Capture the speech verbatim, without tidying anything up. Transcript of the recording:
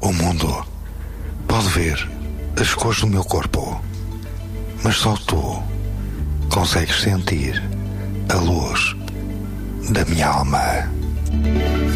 O mundo pode ver as cores do meu corpo, mas só tu consegues sentir a luz da minha alma.